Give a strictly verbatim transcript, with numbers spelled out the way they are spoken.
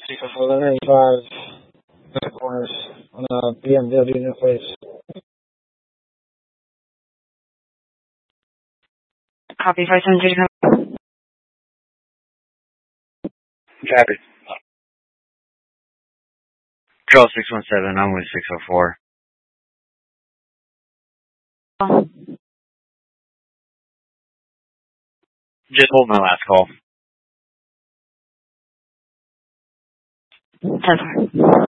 eleven eighty-five corners on a B M W new place. Copy five seven three. Copy. Control six one seven, I'm with six oh four. Oh. Just hold my last call. ten four.